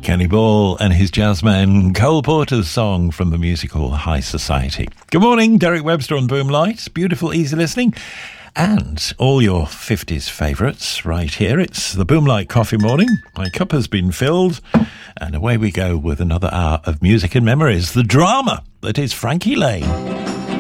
Kenny Ball and his jazzman Cole Porter's song from the musical High Society. Good morning, Derek Webster on Boomlight. Beautiful, easy listening. And all your 50s favourites right here. It's the Boomlight Coffee Morning. My cup has been filled. And away we go with another hour of music and memories. The drama that is Frankie Lane.